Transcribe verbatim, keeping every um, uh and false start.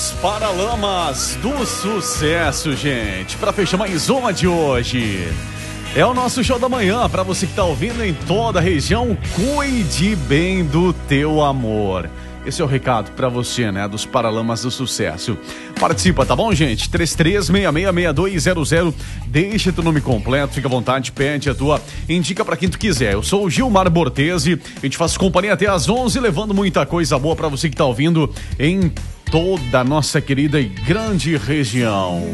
Os Paralamas do Sucesso, gente, para fechar mais uma de hoje. É o nosso show da manhã, para você que tá ouvindo em toda a região, cuide bem do teu amor. Esse é o recado pra você, né, dos Paralamas do Sucesso. Participa, tá bom, gente? três três seis seis seis dois zero zero. Deixa teu nome completo, fica à vontade, pede a tua, indica pra quem tu quiser. Eu sou o Gilmar Bortesi, a gente faz companhia até às onze, levando muita coisa boa pra você que tá ouvindo em toda a nossa querida e grande região.